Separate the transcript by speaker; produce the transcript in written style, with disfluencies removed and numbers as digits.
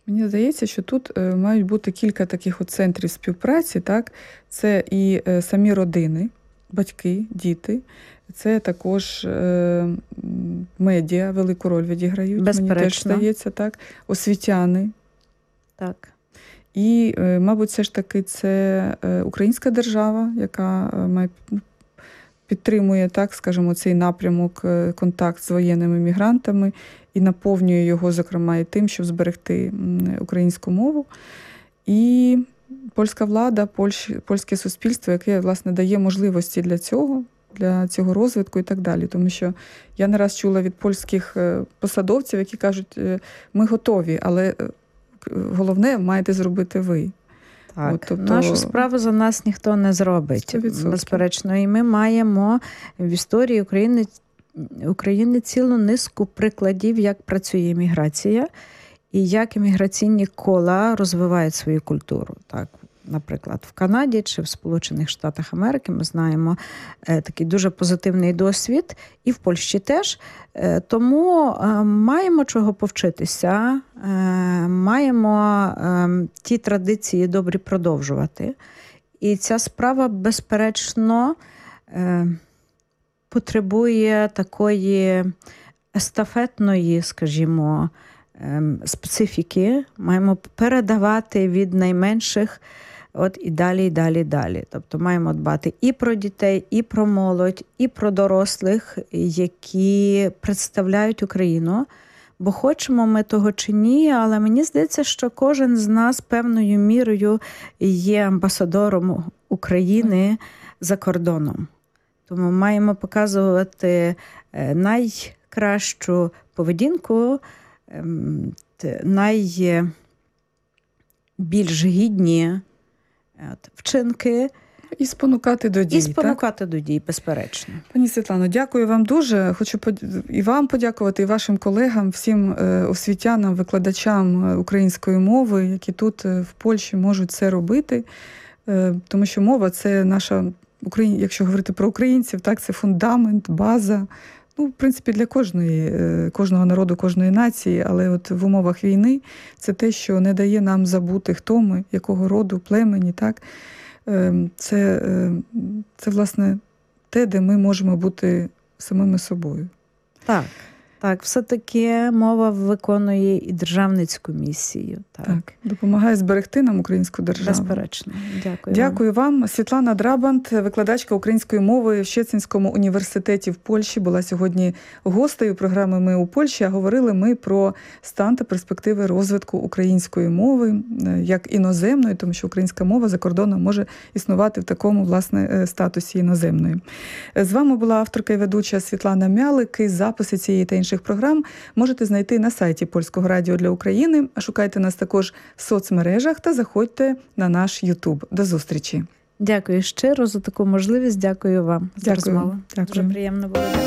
Speaker 1: Мені здається, що тут мають бути кілька таких от центрів співпраці, так? Це і самі родини, батьки, діти, це також медіа велику роль відіграють,
Speaker 2: Безперечно.
Speaker 1: мені теж здається, так? Освітяни.
Speaker 2: Так.
Speaker 1: І, мабуть, все ж таки це українська держава, яка підтримує, так, скажімо, цей напрямок, контакт з воєнними мігрантами і наповнює його, зокрема, і тим, щоб зберегти українську мову. І польська влада, польське суспільство, яке, власне, дає можливості для цього розвитку і так далі. Тому що я не раз чула від польських посадовців, які кажуть, ми готові, але головне маєте зробити ви.
Speaker 2: Так,
Speaker 1: от, тобто...
Speaker 2: нашу справу за нас ніхто не зробить,
Speaker 1: 100%.
Speaker 2: безперечно. І ми маємо в історії України цілу низку прикладів, як працює міграція і як імміграційні кола розвивають свою культуру. Так, наприклад, в Канаді чи в Сполучених Штатах Америки ми знаємо такий дуже позитивний досвід, і в Польщі теж. Тому маємо чого повчитися, маємо ті традиції добрі продовжувати. І ця справа, безперечно, потребує такої естафетної, скажімо, специфіки. Маємо передавати від найменших і далі, і далі, і далі. Тобто маємо дбати і про дітей, і про молодь, і про дорослих, які представляють Україну. Бо хочемо ми того чи ні, але мені здається, що кожен з нас певною мірою є амбасадором України за кордоном. Тому маємо показувати найкращу поведінку, найбільш гідні вчинки.
Speaker 1: І спонукати до дій.
Speaker 2: І спонукати до дій, безперечно.
Speaker 1: Пані Світлано, дякую вам дуже. Хочу і вам подякувати, і вашим колегам, всім освітянам, викладачам української мови, які тут в Польщі можуть це робити. Тому що мова – це наша, якщо говорити про українців, так, це фундамент, база. В принципі, для кожного народу, кожної нації, але от в умовах війни це те, що не дає нам забути, хто ми, якого роду, племені, так? Це, власне, те, де ми можемо бути самими собою.
Speaker 2: Так, все-таки мова виконує і державницьку місію.
Speaker 1: Так, допомагає зберегти нам українську державу.
Speaker 2: Безперечно.
Speaker 1: Дякую вам. Світлана Драбант, викладачка української мови в Щецинському університеті в Польщі, була сьогодні гостею програми «Ми у Польщі», а говорили ми про стан та перспективи розвитку української мови як іноземної, тому що українська мова за кордоном може існувати в такому, власне, статусі іноземної. З вами була авторка і ведуча Світлана Мялик. І записи цієї та інших програм можете знайти на сайті Польського радіо для України. Шукайте нас також в соцмережах та заходьте на наш YouTube. До зустрічі.
Speaker 2: Дякую щиро за таку можливість. Дякую вам за розмову.
Speaker 1: Дякую.
Speaker 2: Дуже приємно було.